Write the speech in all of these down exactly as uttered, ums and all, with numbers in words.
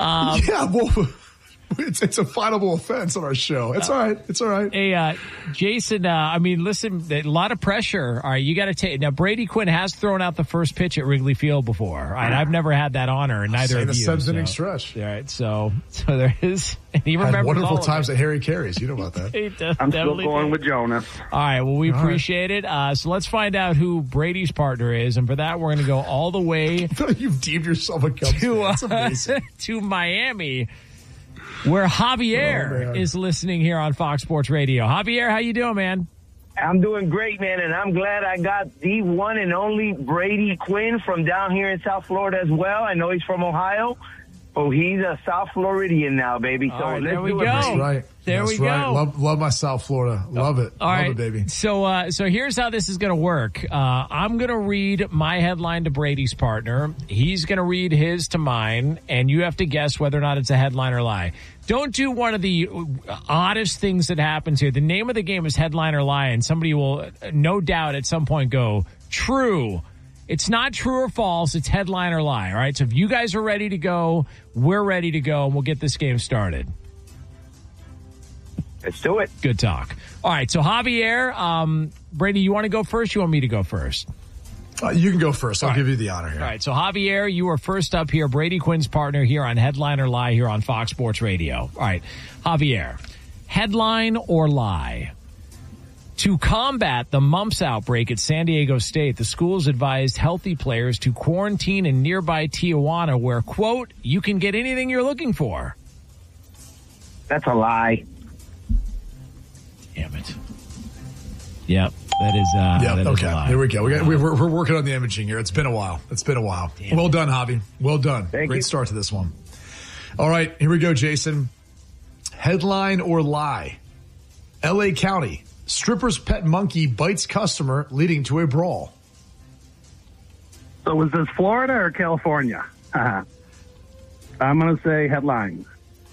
Um, yeah, well, it's, it's a finable offense on our show. It's all right. It's all right. Hey, uh, Jason, uh, I mean, listen, a lot of pressure. All right, you got to take. Now, Brady Quinn has thrown out the first pitch at Wrigley Field before. All right, I've never had that honor, and neither Say of the you. seventh inning so. stretch. All right, so so there is. And he Had remembers wonderful all times of that Harry carries. You know about that. He does, I'm still definitely going did. with Jonas. All right, well, we All appreciate it. Uh, so let's find out who Brady's partner is, and for that, we're going to go all the way I feel like you've deemed yourself a Cubs to fan. That's uh, amazing. to Miami, where Javier Oh, is listening here on Fox Sports Radio. Javier, how you doing, man? I'm doing great, man, and I'm glad I got the one and only Brady Quinn from down here in South Florida as well. I know he's from Ohio, but he's a South Floridian now, baby. So All right, let's there we do go. it, That's Brady. right. There That's we right. go. Love, love my South Florida. Love it. All love right, it, baby. So, uh, so here's how this is going to work. Uh, I'm going to read my headline to Brady's partner. He's going to read his to mine, and you have to guess whether or not it's a headline or lie. Don't do one of the oddest things that happens here. The name of the game is headline or lie, and somebody will no doubt at some point go, true. It's not true or false. It's headline or lie. All right. So if you guys are ready to go, we're ready to go, and we'll get this game started. Let's do it. Good talk. All right. So Javier, um, Brady, you want to go first? You want me to go first? Uh, you can go first. I'll All right. give you the honor here. All right. So Javier, you are first up here. Brady Quinn's partner here on Headline or Lie here on Fox Sports Radio. All right. Javier, headline or lie? To combat the mumps outbreak at San Diego State, the schools advised healthy players to quarantine in nearby Tijuana where, quote, you can get anything you're looking for. That's a lie. Damn it. Yep. That is, uh, Yeah. that is a Okay. lie. Here we go. We got, we're, we're working on the imaging here. It's been a while. It's been a while. Damn well it. done, Javi. Well done. Thank Great you. start to this one. All right. Here we go, Jason. Headline or lie? L A County. Stripper's pet monkey bites customer, leading to a brawl. So was this Florida or California? I'm going to say headlines.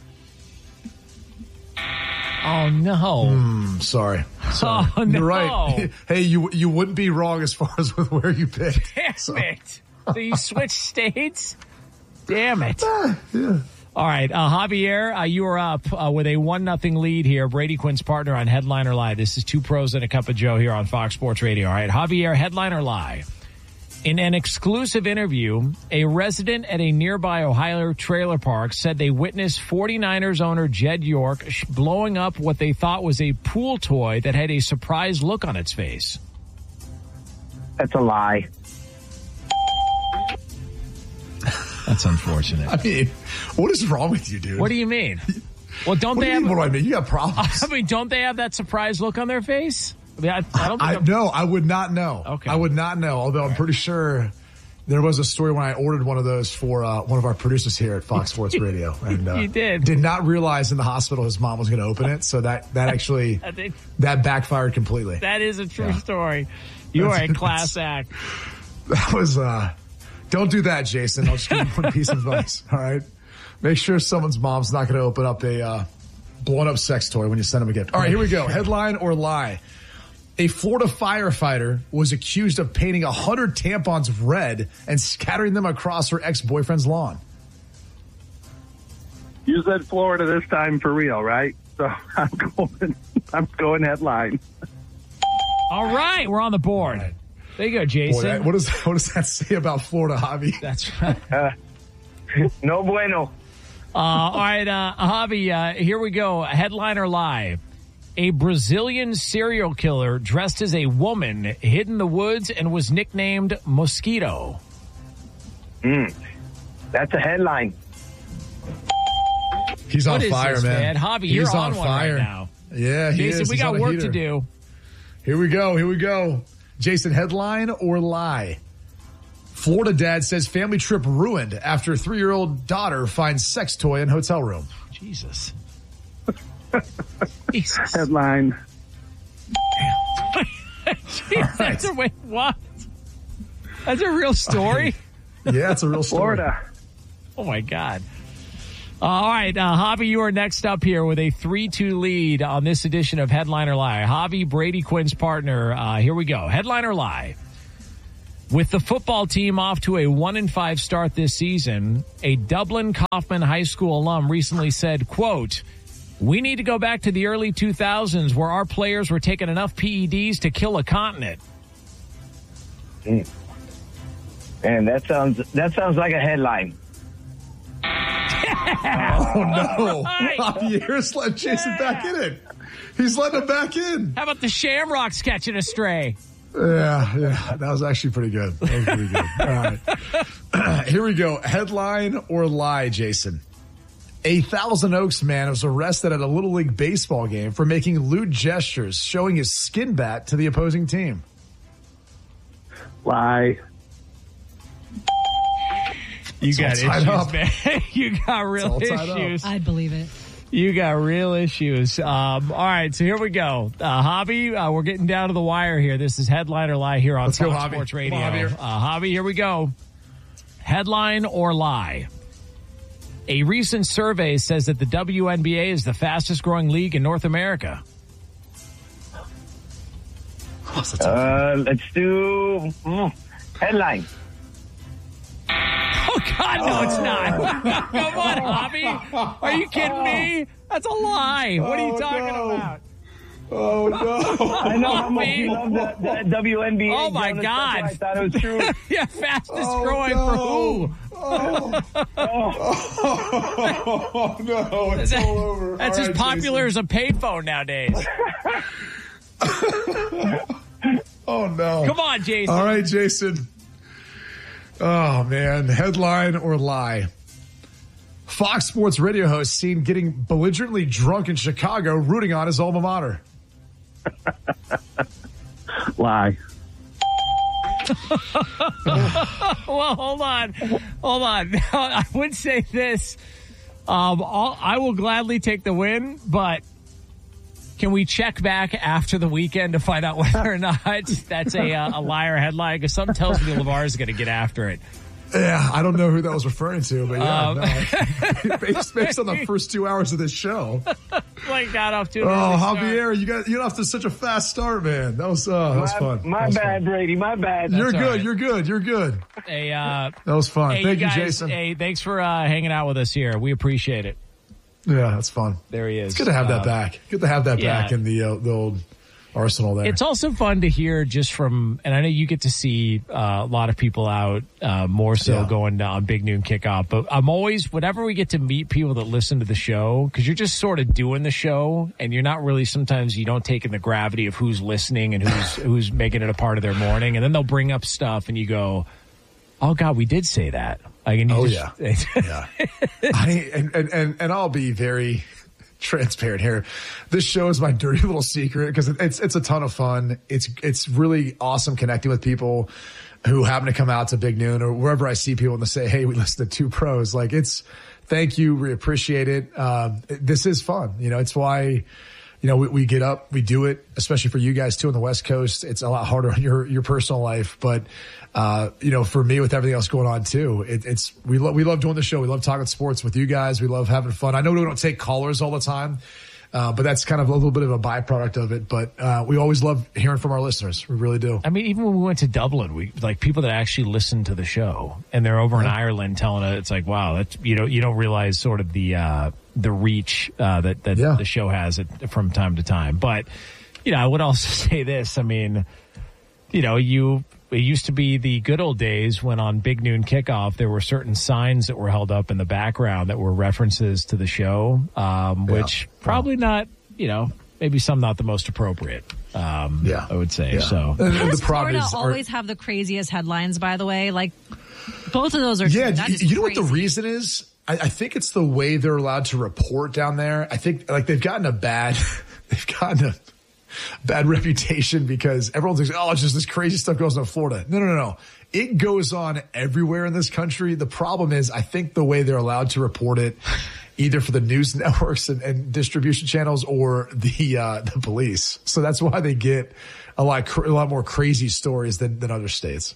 Oh, no. I'm sorry. sorry. Oh, no. You're right. Hey, you you wouldn't be wrong as far as with where you picked. Damn So- it. So you switched states? Damn it. Yeah. All right, uh, Javier, uh, you are up uh, with a one nothing lead here. Brady Quinn's partner on Headline or Lie. This is Two Pros and a Cup of Joe here on Fox Sports Radio. All right, Javier, headline or lie? In an exclusive interview, a resident at a nearby Ohio trailer park said they witnessed forty-niners owner Jed York sh- blowing up what they thought was a pool toy that had a surprised look on its face. That's a lie. That's unfortunate. I mean, what is wrong with you, dude? What do you mean? Well, don't What they do you have? mean, what do I mean? You got problems. I mean, don't they have that surprised look on their face? I mean, I, I don't think I I'm- no, I would not know. Okay. I would not know. Although I'm pretty sure there was a story when I ordered one of those for uh, one of our producers here at Fox Sports Radio, and uh, You did. did not realize in the hospital his mom was going to open it. So that that actually I think that backfired completely. that is a true Yeah. story. You are That's- a class act. That was uh, don't do that, Jason. I'll just give you one piece of advice. All right, make sure someone's mom's not going to open up a uh, blown up sex toy when you send them a gift. All right, here we go. Headline or lie? A Florida firefighter was accused of painting a hundred tampons red and scattering them across her ex-boyfriend's lawn. You said Florida this time for real, right? So I'm going, I'm going headline. All right, we're on the board. right. There you go, Boy, Jason. that- what does what does that say about Florida, Javi? That's right. No bueno. Uh, all right, uh, Javi, uh, here we go. Headline or lie? A Brazilian serial killer dressed as a woman hid in the woods and was nicknamed Mosquito. Mm. That's a headline. He's on What is fire, this, man. man? Javi, He's you're on on one fire right now. Yeah, he Jason, is. we He's got on a work to heater. do. Here we go. Here we go. Jason, headline or lie? Florida dad says family trip ruined after three-year-old daughter finds sex toy in hotel room. Jesus. Jesus. Headline. Jeez, that's a, wait, what? That's a real story? Yeah, it's a real story. Florida. Oh, my God. All right, uh, Javi, you are next up here with a three two lead on this edition of Headline or Lie. Javi, Brady Quinn's partner. Uh, here we go. Headline or Lie? With the football team off to a one and five start this season, a Dublin Kaufman High School alum recently said, quote, "We need to go back to the early two thousands where our players were taking enough P E Ds to kill a continent." Mm. Man, that sounds that sounds like a headline. Oh, no. Javier's let Jason yeah. back in it. He's letting him back in. How about the Shamrocks catching a stray? Yeah, yeah, that was actually pretty good. That was pretty good. All right. Here we go. Headline or lie, Jason. A Thousand Oaks man was arrested at a Little League baseball game for making lewd gestures, showing his skin bat to the opposing team. Lie. You it's got issues, up. man. You got real issues. I believe it. You got real issues. Um, all right, so here we go. Uh, Hobby, uh, we're getting down to the wire here. This is Headline or Lie here on Let's Fox go, Hobby. Sports Radio. Come on, Hobby. Uh, Hobby, here we go. Headline or lie. A recent survey says that the W N B A is the fastest growing league in North America. Uh, let's do mm, headline. Oh, God, no, it's not. Come on, Hobby. Are you kidding me? That's a lie. What are you oh, talking no. about? Oh, no. I know how much you love the, the W N B A. Oh, my Jonas, God. I thought it was true. Yeah, fastest Oh, growing no. for who? Oh, oh. oh no, it's That- all over. That's All as right, popular Jason. as a payphone nowadays. Oh, no. Come on, Jason. All right, Jason. Oh, man. Headline or lie. Fox Sports radio host seen getting belligerently drunk in Chicago, rooting on his alma mater. Lie. Well, hold on. Hold on. I would say this. Um, I'll, I will gladly take the win, but can we check back after the weekend to find out whether or not that's a, uh, a liar headline? Because something tells me LeVar is going to get after it. Yeah, I don't know who that was referring to, but yeah, Um, no. based, based on the first two hours of this show. Like got off to an Oh, early start. Javier, you got you got off to such a fast start, man. That was uh, that was My, fun. my That was bad, fun. Brady. My bad. You're all good. right. You're good. You're good. Hey, uh, That was fun. hey, Thank you, guys, Jason. Hey, thanks for uh, hanging out with us here. We appreciate it. Yeah, that's fun. There he is. It's good to have that Um, back. Good to have that yeah. back in the uh, the old arsenal there. It's also fun to hear just from, and I know you get to see uh, a lot of people out uh, more so Yeah. going on Big Noon Kickoff, but I'm always, whenever we get to meet people that listen to the show, because you're just sort of doing the show and you're not really, sometimes you don't take in the gravity of who's listening and who's who's making it a part of their morning, and then they'll bring up stuff and you go, oh God, we did say that. Like, and you Oh, just, yeah. yeah. I, and, and, and, and I'll be very transparent here. This show is my dirty little secret because it's it's a ton of fun. It's it's really awesome connecting with people who happen to come out to Big Noon or wherever I see people and they say, "Hey, we listened to Two Pros." Like, it's thank you, we appreciate it. Um, this is fun. You know, it's why you know we, we get up, we do it, especially for you guys too on the West Coast. It's a lot harder on your your personal life, but uh, you know, for me with everything else going on too, it, it's we love we love doing the show. We love talking sports with you guys. We love having fun. I know we don't take callers all the time, uh, but that's kind of a little bit of a byproduct of it. But uh, we always love hearing from our listeners. We really do. I mean, even when we went to Dublin, we like people that actually listen to the show, and they're over in Ireland telling us, it's like, wow, that's, you know, you don't realize sort of the uh, the reach uh, that that Yeah. the show has it from time to time. But you know, I would also say this. I mean, you know, you. It used to be the good old days when on Big Noon Kickoff, there were certain signs that were held up in the background that were references to the show, um, Yeah. which probably not, you know, maybe some not the most appropriate. Um, Yeah. I would say Yeah. so. And, and the Does problem Florida is, our- always have the craziest headlines, by the way? Like, both of those are yeah. That You, is you know what the crazy. reason is? I, I think it's the way they're allowed to report down there. I think like they've gotten a bad, they've gotten a bad reputation because everyone thinks, oh, it's just this crazy stuff goes on in Florida. No, no, no, no. It goes on everywhere in this country. The problem is, I think the way they're allowed to report it, either for the news networks and, and distribution channels or the uh, the police. So that's why they get a lot cr- a lot more crazy stories than, than other states.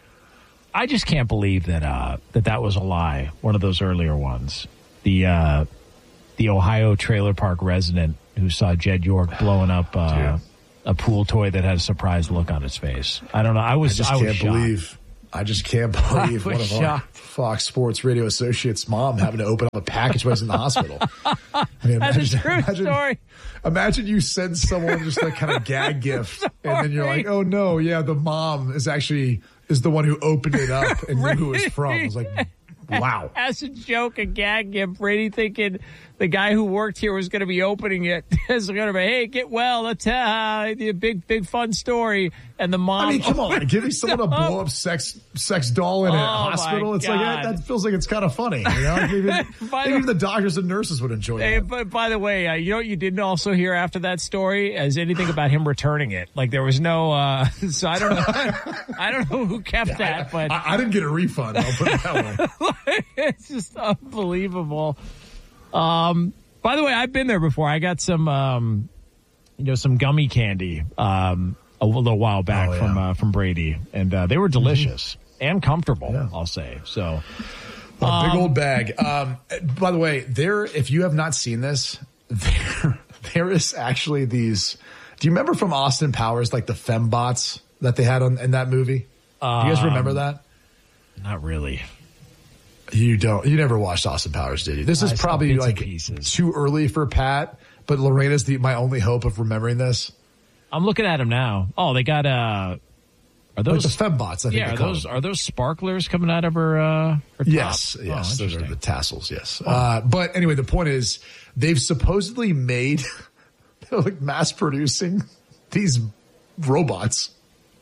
I just can't believe that uh, that that was a lie. One of those earlier ones, the uh, the Ohio trailer park resident who saw Jed York blowing up uh, a pool toy that had a surprised look on its face. I don't know. I was I just I can't was shocked. believe. I just can't believe I one was of our shocked. Fox Sports Radio associates' mom having to open up a package while he's in the hospital. I mean, That's imagine, a true imagine, story. Imagine you send someone just that kind of gag gift, and then you're like, "Oh no, yeah, the mom is actually is the one who opened it up and knew who it was from." I was like, "Wow." As a joke, a gag gift, Brady thinking the guy who worked here was going to be opening it. It's going to be, hey, get well. Let's uh, a big, big fun story. And the mom. I mean, come on, give me someone to blow up sex sex doll in a Oh, hospital. my It's like God. that, that feels like it's kind of funny. You know, maybe, By maybe the- even the doctors and nurses would enjoy Hey, that. but by the way, uh, you know what you didn't also hear after that story is anything about him returning it. Like there was no, uh, so I don't know, I don't know who kept that, but I, I didn't get a refund. I'll put it that way. it's just unbelievable. Um, by the way, I've been there before. I got some, um, you know, some gummy candy um, a little while back Oh, yeah. from uh, from Brady, and uh, they were delicious and comfortable. Yeah. I'll say so. A big old bag. Um, by the way, there, if you have not seen this, there, there is actually these. Do you remember from Austin Powers, like the fembots that they had on in that movie? Do you guys remember that? Not really. You don't. You never watched Austin Powers, did you? This I is saw probably bits and like pieces. too early for Pat, but Lorena's the my only hope of remembering this. I'm looking at them now. Oh, they got uh, are Like those the fembots, I think. yeah? they Are call those them. are those sparklers coming out of her? Uh, her Yes, top? yes, Oh, those are interesting. the tassels. Yes, uh, but anyway, the point is they've supposedly made they're like mass producing these robots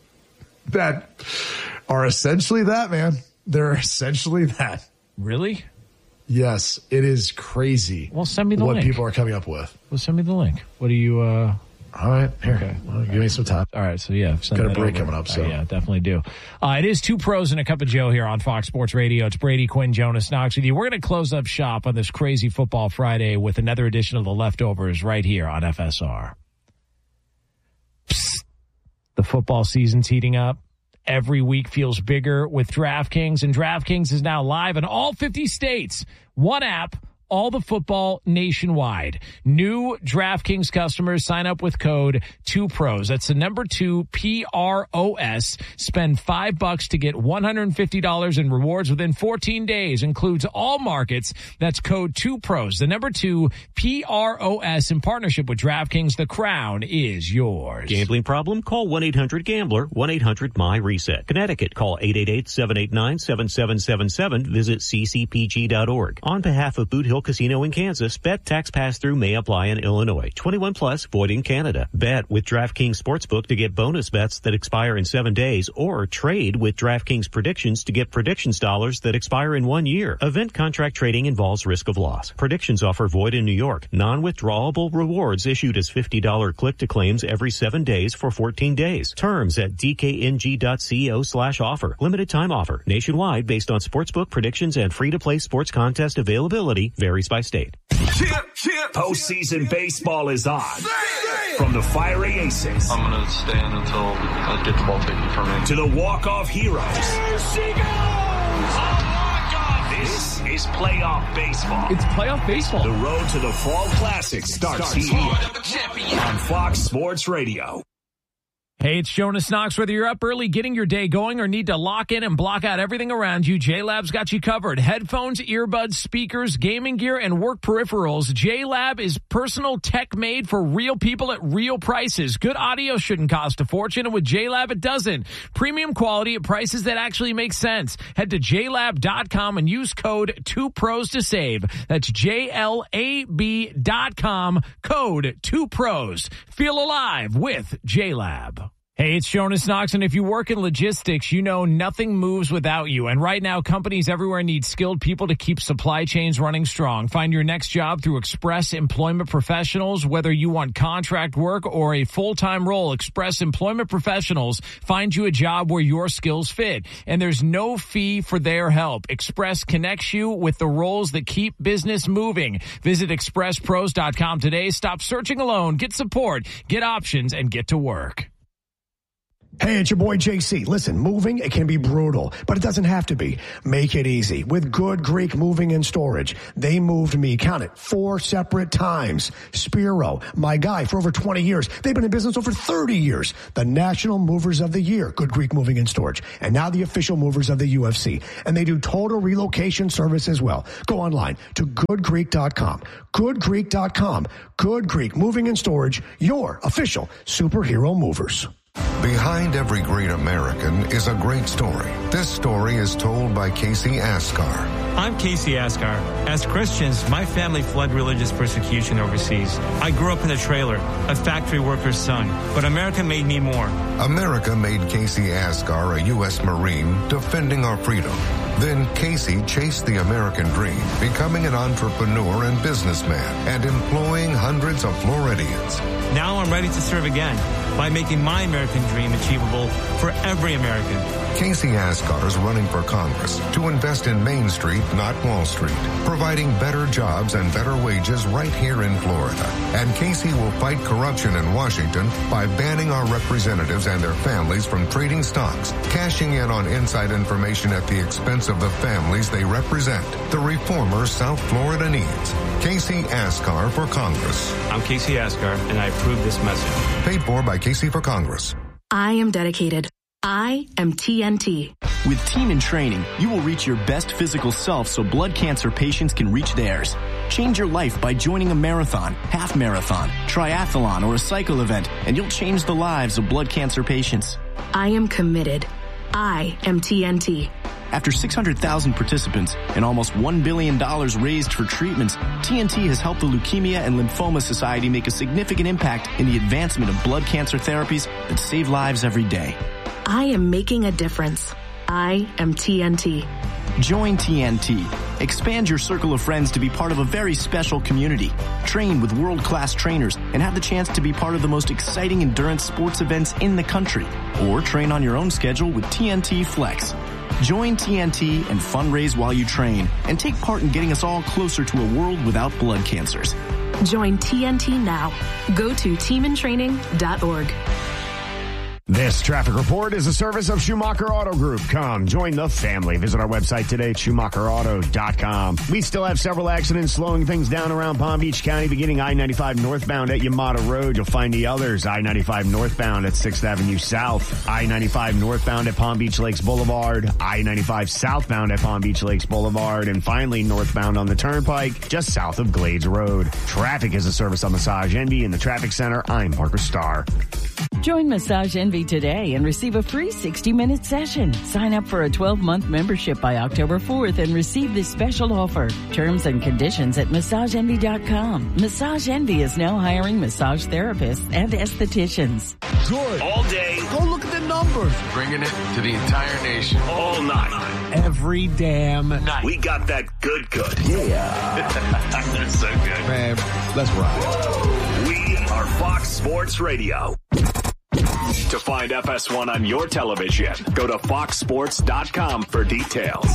that are essentially that, man. They're essentially that. Really? Yes, it is crazy. Well, send me the what link. people are coming up with. Well, send me the link. What do you? uh All right, here, Okay. well, give me some time. All right, so yeah, send Got a that break over. coming up, Uh, so. yeah, definitely do. Uh, it is two pros and a cup of Joe here on Fox Sports Radio. It's Brady Quinn, Jonas Knox with you. We're going to close up shop on this crazy football Friday with another edition of the Leftovers right here on F S R. Psst. The football season's heating up. Every week feels bigger with DraftKings, and DraftKings is now live in all fifty states. One app, all the football nationwide. New DraftKings customers sign up with code two pros. That's the number two, P R O S. Spend five bucks to get one hundred fifty dollars in rewards within fourteen days. Includes all markets. That's code two pros. The number two, P R O S, in partnership with DraftKings. The crown is yours. Gambling problem? Call one eight hundred gambler, one eight hundred M Y reset. Connecticut, call eight eight eight, seven eight nine, seven seven seven seven. Visit c c p g dot org. On behalf of Boot Hill Casino in Kansas, bet tax pass-through may apply in Illinois. twenty-one plus, void in Canada. Bet with DraftKings Sportsbook to get bonus bets that expire in seven days, or trade with DraftKings Predictions to get predictions dollars that expire in one year. Event contract trading involves risk of loss. Predictions offer void in New York. Non-withdrawable rewards issued as fifty dollars click-to-claims every seven days for fourteen days. Terms at d k n g dot co slash offer. Limited time offer. Nationwide based on sportsbook predictions and free-to-play sports contest availability varies by state. Chip, chip. Postseason baseball is on. From the fiery aces I'm going to stand until I get the ball taken from me. to the walk-off heroes. There she goes! A walk-off! This is playoff baseball. It's playoff baseball. The road to the Fall Classic starts here on Fox Sports Radio. Hey, it's Jonas Knox. Whether you're up early getting your day going or need to lock in and block out everything around you, J-Lab's got you covered. Headphones, earbuds, speakers, gaming gear, and work peripherals. J-Lab is personal tech made for real people at real prices. Good audio shouldn't cost a fortune, and with J-Lab, it doesn't. Premium quality at prices that actually make sense. Head to j lab dot com and use code two pros to save. That's J L A B dot com, code two pros. Feel alive with J-Lab. Hey, it's Jonas Knox, and if you work in logistics, you know nothing moves without you. And right now, companies everywhere need skilled people to keep supply chains running strong. Find your next job through Express Employment Professionals. Whether you want contract work or a full-time role, Express Employment Professionals find you a job where your skills fit. And there's no fee for their help. Express connects you with the roles that keep business moving. Visit express pros dot com today. Stop searching alone. Get support, get options, and get to work. Hey, it's your boy J C. Listen, moving, it can be brutal, but it doesn't have to be. Make it easy with Good Greek Moving and Storage. They moved me, count it, four separate times. Spiro, my guy for over twenty years. They've been in business over thirty years. The National Movers of the Year, Good Greek Moving and Storage. And now the official movers of the U F C. And they do total relocation service as well. Go online to good greek dot com. good greek dot com. Good Greek Moving and Storage, your official superhero movers. Behind every great American is a great story. This story is told by Casey Askar. I'm Casey Askar. As Christians, my family fled religious persecution overseas. I grew up in a trailer, a factory worker's son, but America made me more. America made Casey Askar a U S Marine defending our freedom. Then Casey chased the American dream, becoming an entrepreneur and businessman and employing hundreds of Floridians. Now I'm ready to serve again by making my American dream achievable for every American. Casey Askar is running for Congress to invest in Main Street, not Wall Street, providing better jobs and better wages right here in Florida. And Casey will fight corruption in Washington by banning our representatives and their families from trading stocks, cashing in on inside information at the expense of the families they represent. The reformers South Florida needs. Casey Askar for Congress. I'm Casey Askar, and I approve this message. Paid for by Casey for Congress. I am dedicated. I am T N T. With Team in Training, you will reach your best physical self so blood cancer patients can reach theirs. Change your life by joining a marathon, half marathon, triathlon, or a cycle event, and you'll change the lives of blood cancer patients. I am committed. I am T N T. After six hundred thousand participants and almost one billion dollars raised for treatments, T N T has helped the Leukemia and Lymphoma Society make a significant impact in the advancement of blood cancer therapies that save lives every day. I am making a difference. I am T N T. Join T N T. Expand your circle of friends to be part of a very special community. Train with world-class trainers and have the chance to be part of the most exciting endurance sports events in the country. Or train on your own schedule with T N T Flex. Join T N T and fundraise while you train and take part in getting us all closer to a world without blood cancers. Join T N T now. Go to team in training dot org. This traffic report is a service of Schumacher Auto Group. Come, join the family. Visit our website today at schumacher auto dot com. We still have several accidents slowing things down around Palm Beach County, beginning I ninety-five northbound at Yamata Road. You'll find the others. I ninety-five northbound at sixth Avenue South. I ninety-five northbound at Palm Beach Lakes Boulevard. I ninety-five southbound at Palm Beach Lakes Boulevard. And finally, northbound on the Turnpike, just south of Glades Road. Traffic is a service of Massage Envy in the Traffic Center. I'm Parker Starr. Join Massage Envy today and receive a free sixty minute session. Sign up for a twelve month membership by October fourth and receive this special offer. Terms and conditions at massage envy dot com. Massage Envy is now hiring massage therapists and estheticians. Good. All day. Go look at the numbers. Bringing it to the entire nation. All night. Every damn night. We got that good good. Yeah. That's so good. Man, let's ride. We are Fox Sports Radio. To find F S one on your television, go to fox sports dot com for details.